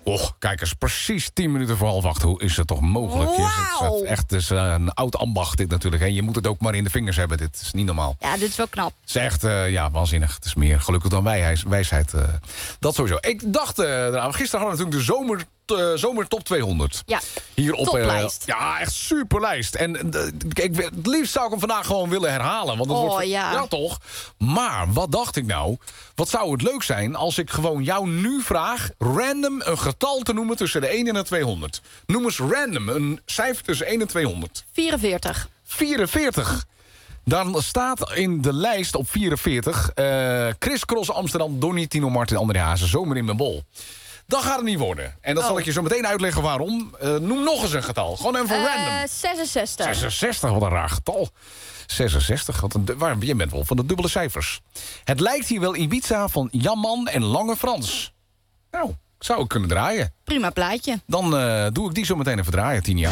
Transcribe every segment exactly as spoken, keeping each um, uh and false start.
Och, kijk eens, precies tien minuten voor half acht. Hoe is het toch mogelijk? Wauw. Het is echt het is, uh, een oud ambacht dit natuurlijk. Hè. Je moet het ook maar in de vingers hebben. Dit is niet normaal. Ja, dit is wel knap. Het is echt uh, ja, waanzinnig. Het is meer gelukkig dan wij, wijsheid. Uh, dat sowieso. Ik dacht, uh, gisteren hadden we natuurlijk de zomer... Uh, zomer top tweehonderd. Ja, hier op, toplijst. Uh, ja, echt superlijst. En uh, ik, het liefst zou ik hem vandaag gewoon willen herhalen. Want het oh, wordt, ja. ja, toch? Maar, wat dacht ik nou? Wat zou het leuk zijn als ik gewoon jou nu vraag... random een getal te noemen tussen de één en de tweehonderd. Noem eens random een cijfer tussen één en tweehonderd. vierenveertig. vierenveertig. Dan staat in de lijst op vierenveertig... Uh, Chris Cross Amsterdam, Donnie, Tino Martin, André Hazes. Zomer in mijn bol. Dat gaat het niet worden. En dat oh. zal ik je zo meteen uitleggen waarom. Uh, noem nog eens een getal. Gewoon even Uh, random. zesenzestig. zesenzestig, wat een raar getal. zesenzestig, wat een, waar, je bent wel van de dubbele cijfers. Het lijkt hier wel Ibiza van Jamman en Lange Frans. Nou, zou ik kunnen draaien. Prima plaatje. Dan uh, doe ik die zo meteen even draaien, Tinia.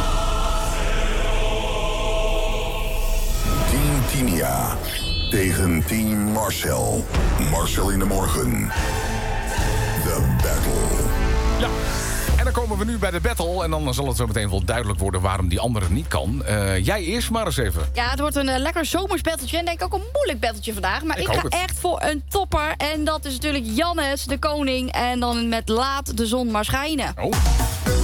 Team Tinia tegen Team Marcel. Marcel in de morgen. The Battle. Ja, en dan komen we nu bij de battle. En dan zal het zo meteen wel duidelijk worden waarom die andere niet kan. Uh, jij eerst maar eens even. Ja, het wordt een uh, lekker zomers battletje. En denk ik ook een moeilijk battletje vandaag. Maar Ik ik, hoop ga het. echt voor een topper. En dat is natuurlijk Jannes, de koning. En dan met Laat de zon maar schijnen. Oh.